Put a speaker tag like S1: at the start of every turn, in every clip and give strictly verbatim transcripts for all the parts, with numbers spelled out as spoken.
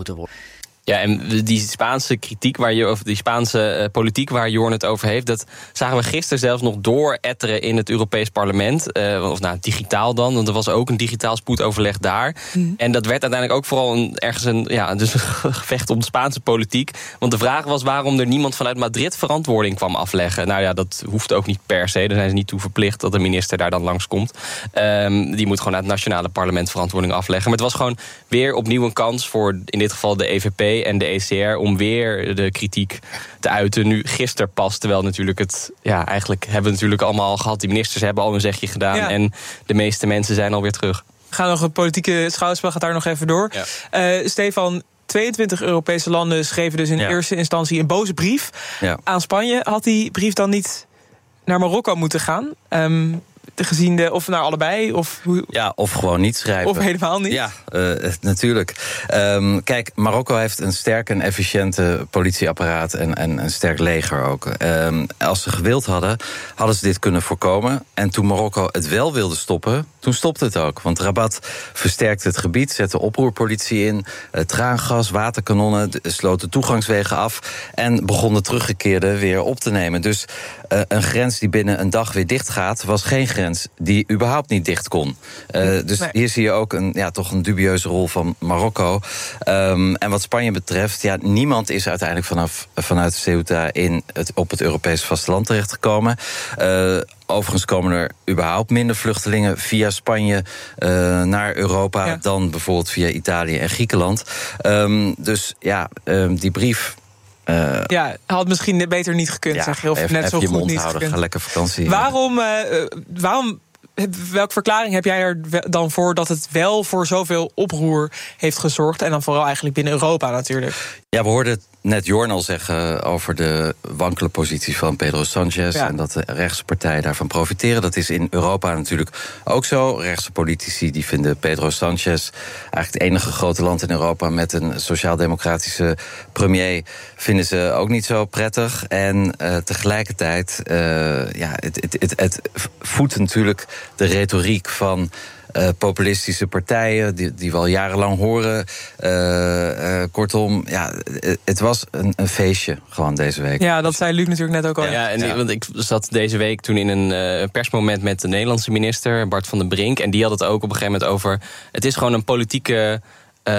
S1: moeten worden.
S2: Ja, en die Spaanse kritiek waar je, of die Spaanse uh, politiek waar Jorn het over heeft, dat zagen we gisteren zelfs nog dooretteren in het Europees Parlement. Uh, of nou, digitaal dan, want er was ook een digitaal spoedoverleg daar. Mm. En dat werd uiteindelijk ook vooral een, ergens een, ja, dus een gevecht om de Spaanse politiek. Want de vraag was waarom er niemand vanuit Madrid verantwoording kwam afleggen. Nou ja, dat hoeft ook niet per se. Daar zijn ze niet toe verplicht dat de minister daar dan langskomt. Um, die moet gewoon uit het nationale parlement verantwoording afleggen. Maar het was gewoon weer opnieuw een kans voor in dit geval de E V P en de E C R om weer de kritiek te uiten. Nu gisteren pas, terwijl natuurlijk het, ja, eigenlijk hebben we natuurlijk allemaal al gehad. Die ministers hebben al een zegje gedaan, ja. En de meeste mensen zijn alweer terug.
S3: We gaan nog het politieke schouwspel, gaat daar nog even door. Ja. Uh, Stefan, tweeëntwintig Europese landen schreven dus in ja. eerste instantie een boze brief ja. aan Spanje. Had die brief dan niet naar Marokko moeten gaan? Um, gezien de, of naar allebei? Of, hoe,
S4: ja, of gewoon niet schrijven.
S3: Of helemaal niet?
S4: Ja, uh, natuurlijk. Um, kijk, Marokko heeft een sterk en efficiënte politieapparaat en, en een sterk leger ook. Um, als ze gewild hadden, hadden ze dit kunnen voorkomen. En toen Marokko het wel wilde stoppen, toen stopte het ook. Want Rabat versterkte het gebied, zette oproerpolitie in, uh, traangas, waterkanonnen, sloot de toegangswegen af en begon de teruggekeerden weer op te nemen. Dus uh, een grens die binnen een dag weer dicht gaat, was geen grens die überhaupt niet dicht kon. Uh, dus nee. Hier zie je ook een, ja, toch een dubieuze rol van Marokko. Um, en wat Spanje betreft, ja, niemand is uiteindelijk vanaf, vanuit Ceuta in het, op het Europese vasteland terechtgekomen. Uh, Overigens komen er überhaupt minder vluchtelingen via Spanje uh, naar Europa ja. dan bijvoorbeeld via Italië en Griekenland. Um, dus ja, um, die brief.
S3: Uh, ja, had misschien beter niet gekund, ja, zeg je. Of
S4: even,
S3: net
S4: even
S3: zo
S4: je
S3: goed
S4: mond
S3: niet
S4: houden,
S3: gekund.
S4: Ga lekker vakantie.
S3: Waarom, uh, waarom, welke verklaring heb jij er dan voor dat het wel voor zoveel oproer heeft gezorgd? En dan vooral eigenlijk binnen Europa natuurlijk.
S4: Ja, we hoorden net Jorn al zeggen over de wankele positie van Pedro Sanchez. Ja. En dat de rechtse partijen daarvan profiteren. Dat is in Europa natuurlijk ook zo. Rechtse politici die vinden Pedro Sanchez eigenlijk het enige grote land in Europa met een sociaal-democratische premier. Vinden ze ook niet zo prettig. En uh, tegelijkertijd, uh, ja, het, het, het, het voedt natuurlijk de retoriek van Uh, populistische partijen, die, die we al jarenlang horen. Uh, uh, kortom, ja, het, het was een, een feestje gewoon deze week.
S3: Ja, dat zei Luc natuurlijk net ook al.
S2: Ja, ja, en ja. Want ik zat deze week toen in een uh, persmoment met de Nederlandse minister, Bart van den Brink. En die had het ook op een gegeven moment over, het is gewoon een politieke uh,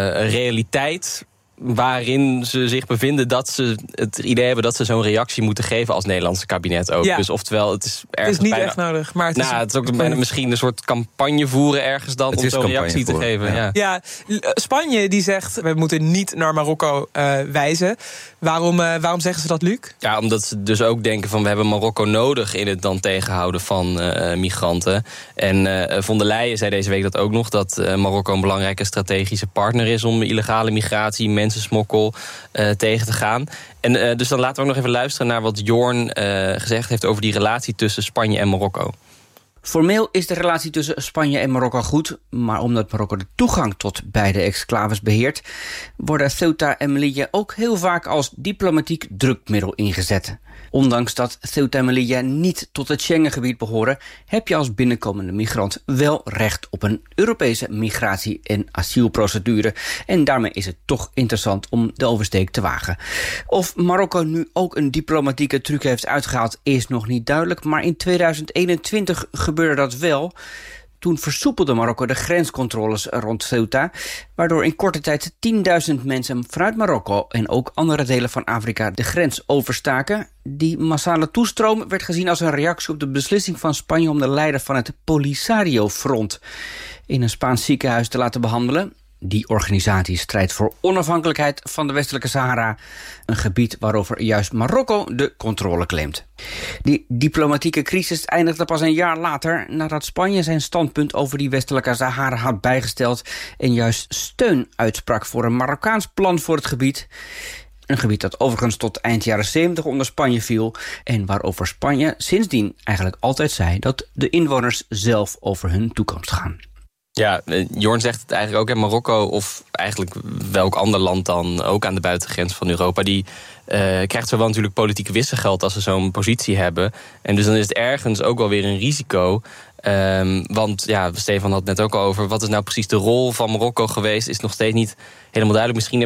S2: realiteit waarin ze zich bevinden dat ze het idee hebben dat ze zo'n reactie moeten geven als Nederlandse kabinet ook.
S3: Ja.
S2: Dus oftewel, het is ergens
S3: het is niet
S2: bijna,
S3: echt nodig. Maar het,
S2: nou,
S3: is,
S2: het is ook bijna misschien een soort campagne voeren ergens dan
S4: het
S2: om zo'n reactie te geven. Ja.
S3: Ja. ja, Spanje die zegt, we moeten niet naar Marokko uh, wijzen. Waarom, uh, waarom zeggen ze dat, Luc?
S2: Ja, omdat ze dus ook denken van we hebben Marokko nodig in het dan tegenhouden van uh, migranten. En uh, von der Leyen zei deze week dat ook nog, dat uh, Marokko een belangrijke strategische partner is om illegale migratie, mensensmokkel uh, tegen te gaan. En uh, dus dan laten we ook nog even luisteren naar wat Jorn uh, gezegd heeft over die relatie tussen Spanje en Marokko.
S1: Formeel is de relatie tussen Spanje en Marokko goed, maar omdat Marokko de toegang tot beide exclaves beheert, worden Ceuta en Melilla ook heel vaak als diplomatiek drukmiddel ingezet. Ondanks dat Ceuta en Melilla niet tot het Schengengebied behoren, heb je als binnenkomende migrant wel recht op een Europese migratie- en asielprocedure. En daarmee is het toch interessant om de oversteek te wagen. Of Marokko nu ook een diplomatieke truc heeft uitgehaald is nog niet duidelijk, maar in tweeduizend eenentwintig gebeurde dat wel. Toen versoepelde Marokko de grenscontroles rond Ceuta, waardoor in korte tijd tienduizend mensen vanuit Marokko en ook andere delen van Afrika de grens overstaken. Die massale toestroom werd gezien als een reactie op de beslissing van Spanje om de leider van het Polisario-front in een Spaans ziekenhuis te laten behandelen. Die organisatie strijdt voor onafhankelijkheid van de westelijke Sahara, een gebied waarover juist Marokko de controle claimt. Die diplomatieke crisis eindigde pas een jaar later nadat Spanje zijn standpunt over die westelijke Sahara had bijgesteld en juist steun uitsprak voor een Marokkaans plan voor het gebied. Een gebied dat overigens tot eind jaren zeventig onder Spanje viel en waarover Spanje sindsdien eigenlijk altijd zei dat de inwoners zelf over hun toekomst gaan.
S2: Ja, Jorn zegt het eigenlijk ook. Hè, Marokko of eigenlijk welk ander land dan ook aan de buitengrens van Europa, die uh, krijgt zowel natuurlijk politiek wissengeld als ze zo'n positie hebben. En dus dan is het ergens ook wel weer een risico. Um, want ja, Stefan had het net ook al over, wat is nou precies de rol van Marokko geweest, is nog steeds niet helemaal duidelijk. Misschien